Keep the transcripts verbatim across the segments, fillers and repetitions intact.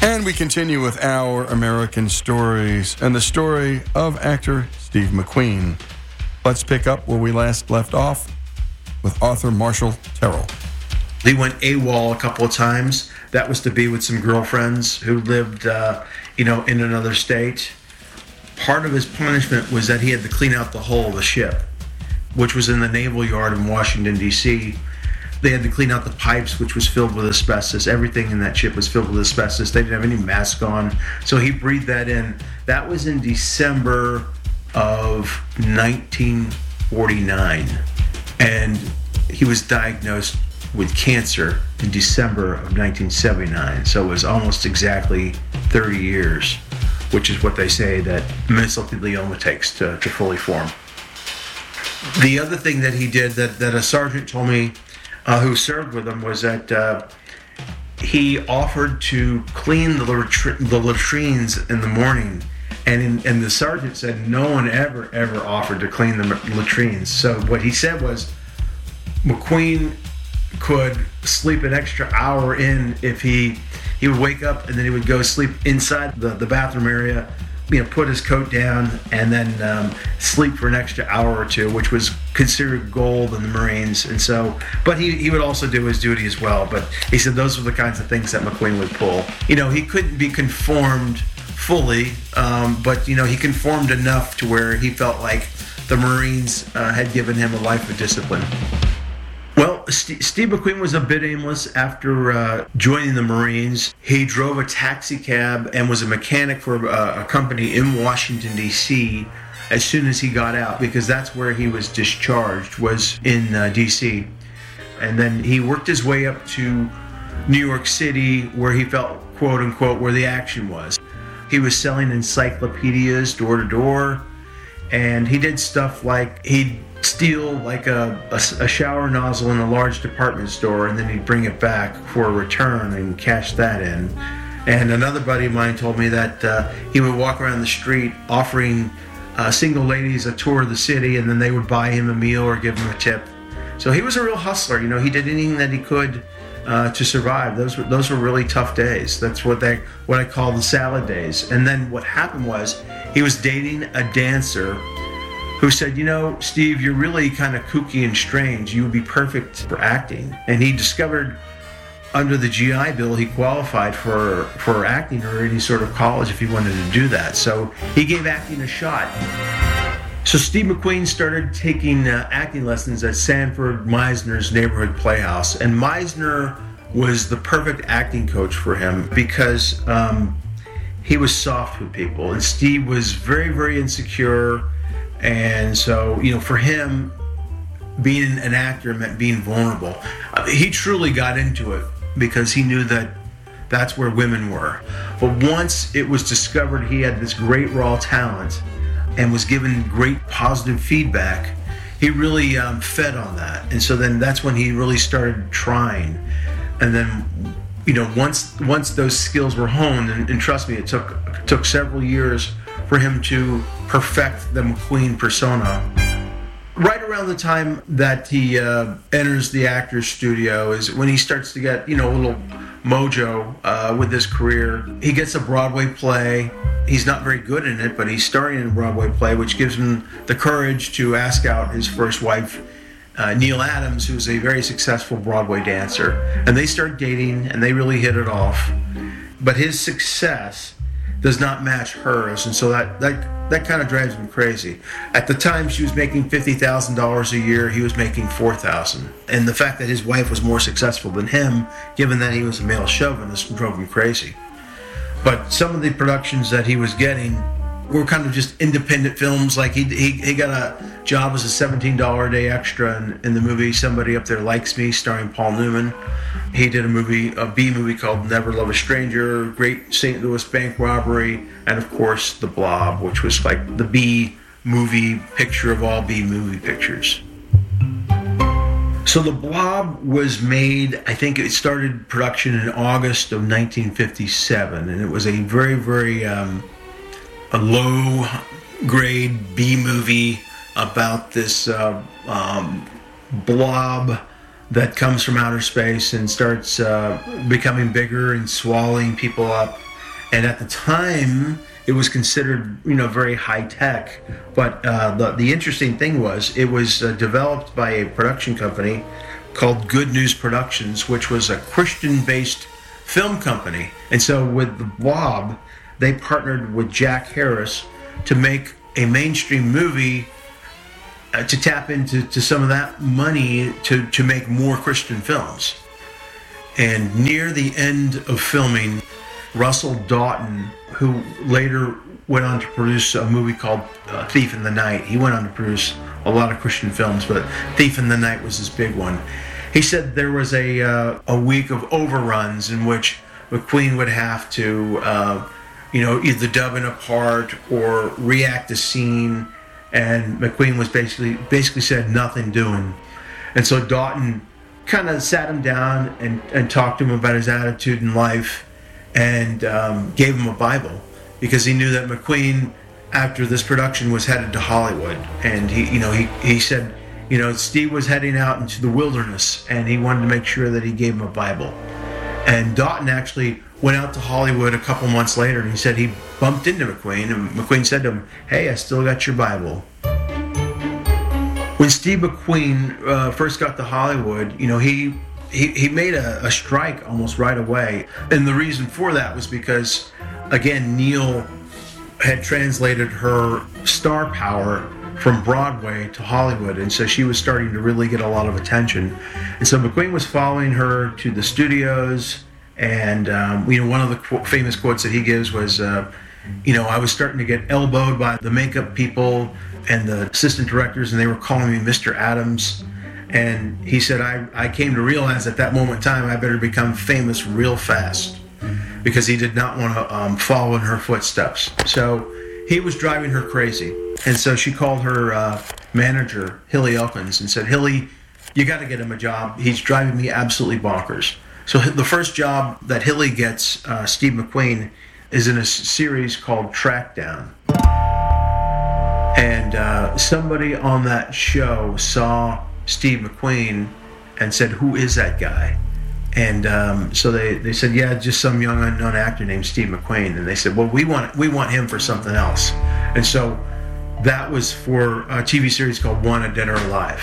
And we continue with our American stories and the story of actor Steve McQueen. Let's pick up where we last left off with author Marshall Terrell. He went AWOL a couple of times. That was to be with some girlfriends who lived, uh, you know, in another state. Part of his punishment was that he had to clean out the hull of the ship, which was in the Naval Yard in Washington, D C They had to clean out the pipes, which was filled with asbestos. Everything in that ship was filled with asbestos. They didn't have any mask on, so he breathed that in. That was in December of nineteen forty-nine, and he was diagnosed with cancer in December of nineteen seventy-nine, so it was almost exactly thirty years, which is what they say that mesothelioma takes to, to fully form. The other thing that he did that, that a sergeant told me uh, who served with him was that uh, he offered to clean the, latri- the latrines in the morning, and, in, and the sergeant said no one ever, ever offered to clean the latrines. So what he said was McQueen could sleep an extra hour in if he he would wake up and then he would go sleep inside the, the bathroom area, you know, put his coat down and then um, sleep for an extra hour or two, which was considered gold in the Marines. And so, but he, he would also do his duty as well. But he said those were the kinds of things that McQueen would pull. You know, he couldn't be conformed fully, um, but, you know, he conformed enough to where he felt like the Marines uh, had given him a life of discipline. Well, St- Steve McQueen was a bit aimless after uh, joining the Marines. He drove a taxi cab and was a mechanic for uh, a company in Washington, D C as soon as he got out, because that's where he was discharged, was in uh, D C And then he worked his way up to New York City, where he felt, quote unquote, where the action was. He was selling encyclopedias door to door, and he did stuff like he'd steal like a, a, a shower nozzle in a large department store, and then he'd bring it back for a return and cash that in. And another buddy of mine told me that uh, he would walk around the street offering uh, single ladies a tour of the city, and then they would buy him a meal or give him a tip. So he was a real hustler. You know, he did anything that he could uh, to survive. Those were those were really tough days. That's what they what I call the salad days. And then what happened was he was dating a dancer who said, you know, Steve, you're really kind of kooky and strange. You would be perfect for acting. And he discovered under the G I Bill, he qualified for, for acting or any sort of college if he wanted to do that. So he gave acting a shot. So Steve McQueen started taking uh, acting lessons at Sanford Meisner's neighborhood playhouse. And Meisner was the perfect acting coach for him because um, he was soft with people. And Steve was very, very insecure. And so, you know, for him, being an actor meant being vulnerable. Uh, he truly got into it because he knew that that's where women were. But once it was discovered he had this great raw talent and was given great positive feedback, he really um, fed on that. And so then that's when he really started trying. And then, you know, once once those skills were honed, and, and trust me, it took it took several years for him to perfect the McQueen persona. Right around the time that he uh, enters the actor's studio is when he starts to get, you know, a little mojo uh, with his career. He gets a Broadway play. He's not very good in it, but he's starring in a Broadway play, which gives him the courage to ask out his first wife, uh, Neil Adams, who's a very successful Broadway dancer. And they start dating, and they really hit it off. But his success does not match hers, and so that that, that kind of drives him crazy. At the time, she was making fifty thousand dollars a year. He was making four thousand dollars. And the fact that his wife was more successful than him, given that he was a male chauvinist, drove him crazy. But some of the productions that he was getting were kind of just independent films. Like he he, he got a job as a seventeen dollars a day extra in, in the movie Somebody Up There Likes Me, starring Paul Newman. He did a movie, a B movie called Never Love a Stranger, great Saint Louis bank robbery, and of course The Blob, which was like the B movie picture of all B movie pictures. So The Blob was made, I think it started production in August of nineteen fifty-seven, and it was a very, very um, a low-grade B movie about this uh, um, blob that comes from outer space and starts uh, becoming bigger and swallowing people up. And at the time, it was considered, you know, very high tech. But uh, the, the interesting thing was it was uh, developed by a production company called Good News Productions, which was a Christian-based film company. And so with The Blob, they partnered with Jack Harris to make a mainstream movie uh, to tap into to some of that money to, to make more Christian films. And near the end of filming, Russell Doughton, who later went on to produce a movie called uh, Thief in the Night. He went on to produce a lot of Christian films, but Thief in the Night was his big one. He said there was a uh, a week of overruns in which McQueen would have to, uh, you know, either dub in a part or react a scene, and McQueen was basically basically said nothing doing. And so Doughton kind of sat him down and, and talked to him about his attitude in life, and um, gave him a Bible, because he knew that McQueen, after this production, was headed to Hollywood. And he, you know, he, he said, you know, Steve was heading out into the wilderness, and he wanted to make sure that he gave him a Bible. And Doughton actually went out to Hollywood a couple months later, and he said he bumped into McQueen, and McQueen said to him, "Hey, I still got your Bible." When Steve McQueen uh, first got to Hollywood, you know, he He, he made a, a strike almost right away. And the reason for that was because, again, Neil had translated her star power from Broadway to Hollywood. And so she was starting to really get a lot of attention. And so McQueen was following her to the studios. And, um, you know, one of the qu- famous quotes that he gives was, uh, you know, I was starting to get elbowed by the makeup people and the assistant directors, and they were calling me Mister Adams. And he said, I, I came to realize at that moment in time I better become famous real fast, because he did not want to um, follow in her footsteps. So he was driving her crazy. And so she called her uh, manager, Hilly Elkins, and said, "Hilly, you got to get him a job. He's driving me absolutely bonkers." So the first job that Hilly gets uh, Steve McQueen is in a series called Trackdown. And uh, somebody on that show saw Steve McQueen and said, "Who is that guy?" And um, so they, they said, "Yeah, just some young unknown actor named Steve McQueen." And they said, "Well, we want we want him for something else." And so that was for a T V series called Wanted Dead or Alive.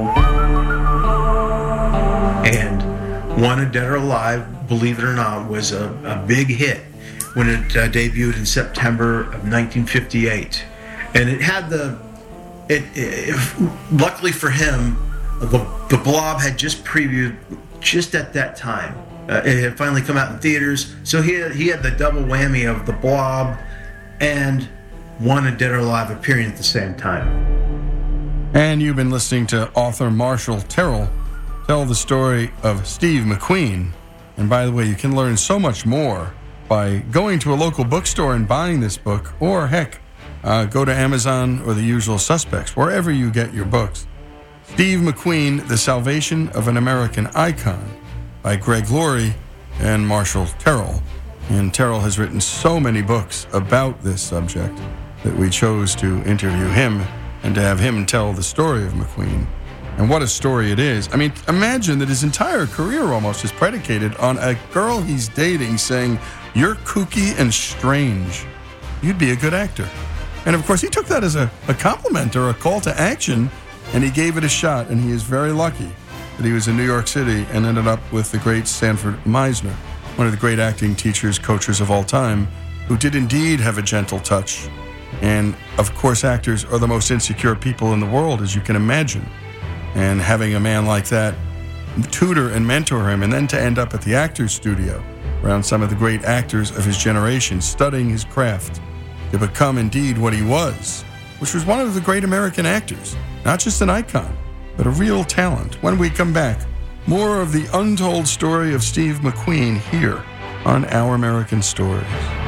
And Wanted Dead or Alive, believe it or not, was a, a big hit when it uh, debuted in September of nineteen fifty-eight. And it had the, it, it luckily for him, The, the Blob had just previewed just at that time. Uh, it had finally come out in theaters, so he had, he had the double whammy of The Blob and Wanted Dead or Alive appearing at the same time. And you've been listening to author Marshall Terrell tell the story of Steve McQueen. And by the way, you can learn so much more by going to a local bookstore and buying this book, or heck, uh, go to Amazon or the usual suspects, wherever you get your books. Steve McQueen, The Salvation of an American Icon, by Greg Laurie and Marshall Terrell. And Terrell has written so many books about this subject that we chose to interview him and to have him tell the story of McQueen. And what a story it is. I mean, imagine that his entire career almost is predicated on a girl he's dating saying, "You're kooky and strange. You'd be a good actor." And of course, he took that as a, a compliment or a call to action, and he gave it a shot, and he is very lucky that he was in New York City and ended up with the great Sanford Meisner, one of the great acting teachers, coaches of all time, who did indeed have a gentle touch. And, of course, actors are the most insecure people in the world, as you can imagine. And having a man like that tutor and mentor him, and then to end up at the Actors Studio around some of the great actors of his generation, studying his craft to become indeed what he was, which was one of the great American actors. Not just an icon, but a real talent. When we come back, more of the untold story of Steve McQueen here on Our American Stories.